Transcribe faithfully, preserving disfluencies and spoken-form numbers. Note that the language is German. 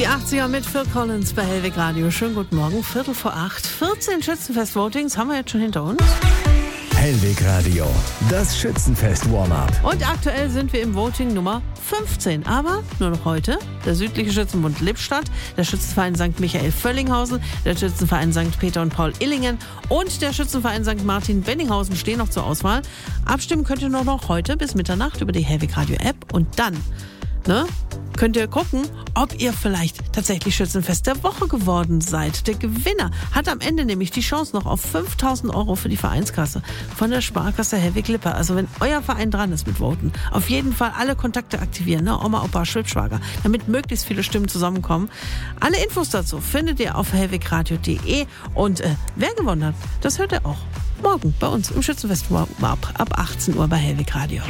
Die achtziger mit Phil Collins bei Hellweg Radio. Schönen guten Morgen, Viertel vor acht. vierzehn Schützenfest-Votings haben wir jetzt schon hinter uns. Hellweg Radio, das Schützenfest-Warm-up. Und aktuell sind wir im Voting Nummer fünfzehn. Aber nur noch heute. Der südliche Schützenbund Lippstadt, der Schützenverein Sankt Michael Völlinghausen, der Schützenverein Sankt Peter und Paul Illingen und der Schützenverein Sankt Martin Benninghausen stehen noch zur Auswahl. Abstimmen könnt ihr nur noch heute bis Mitternacht über die Hellweg Radio App. Und dann, ne, könnt ihr gucken, ob ihr vielleicht tatsächlich Schützenfest der Woche geworden seid. Der Gewinner hat am Ende nämlich die Chance noch auf fünftausend Euro für die Vereinskasse von der Sparkasse Hellweg-Lippe. Also wenn euer Verein dran ist mit Voten, auf jeden Fall alle Kontakte aktivieren, ne? Oma, Opa, Schwibschwager, damit möglichst viele Stimmen zusammenkommen. Alle Infos dazu findet ihr auf hellwegradio punkt de und äh, wer gewonnen hat, das hört ihr auch morgen bei uns im Schützenfest ab achtzehn Uhr bei Hellweg Radio.